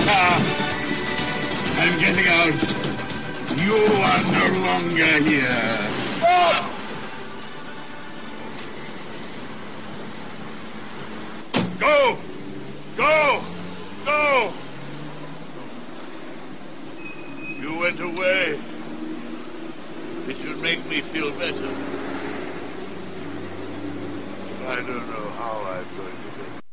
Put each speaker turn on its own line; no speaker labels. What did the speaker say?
I'm getting out. You are no longer here. Go! Go! Go! You went away. It should make me feel better. I don't know how I'm going to get